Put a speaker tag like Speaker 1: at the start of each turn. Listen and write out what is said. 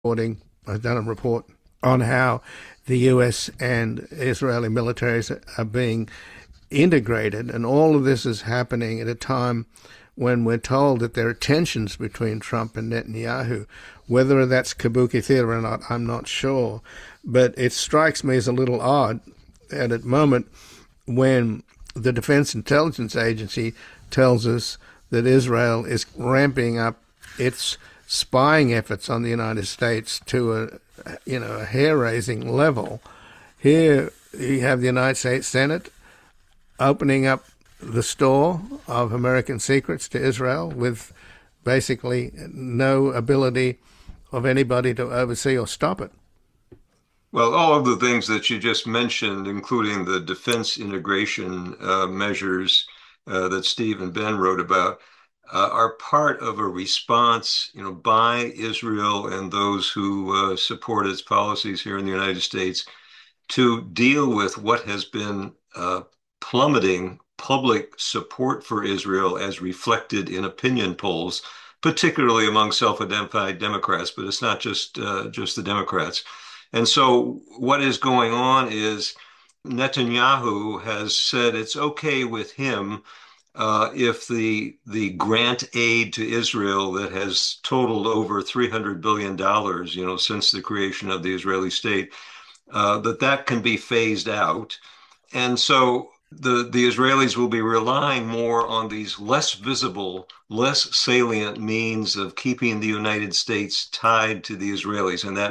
Speaker 1: I've done a report on how the US and Israeli militaries are being integrated, and all of this is happening at a time when we're told that there are tensions between Trump and Netanyahu. Whether that's kabuki theater or not, I'm not sure. But it strikes me as a little odd at a moment when the Defense Intelligence Agency tells us that Israel is ramping up its spying efforts on the United States to a hair-raising level. Here you have the United States Senate opening up the store of American secrets to Israel with basically no ability of anybody to oversee or stop it.
Speaker 2: Well, all of the things that you just mentioned, including the defense integration measures that Steve and Ben wrote about, are part of a response, by Israel and those who support its policies here in the United States to deal with what has been plummeting public support for Israel as reflected in opinion polls, particularly among self-identified Democrats, but it's not just the Democrats. And so what is going on is Netanyahu has said it's okay with him if the grant aid to Israel that has totaled over $300 billion, since the creation of the Israeli state, that can be phased out. And so the Israelis will be relying more on these less visible, less salient means of keeping the United States tied to the Israelis. And that